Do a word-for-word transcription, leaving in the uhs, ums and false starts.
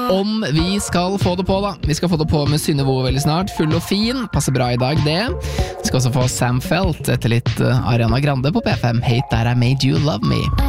Om vi skal få det på da. Vi skal få det på med Synnevo veldig snart. Full og fin, passer bra i dag det. Vi skal også få Sam Felt etter litt Ariana Grande på P fem. Hate That I Made You Love Me.